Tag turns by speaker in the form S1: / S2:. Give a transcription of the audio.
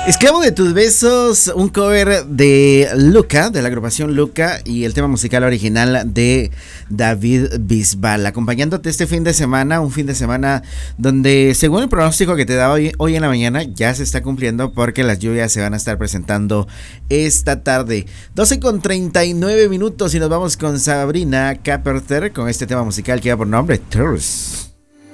S1: Esclavo de tus besos, un cover de Luca, de la agrupación Luca, y el tema musical original de David Bisbal, acompañándote este fin de semana, un fin de semana donde, según el pronóstico que te da hoy en la mañana, ya se está cumpliendo porque las lluvias se van a estar presentando esta tarde. 12:39 minutos y nos vamos con Sabrina Carpenter con este tema musical que lleva por nombre Tours.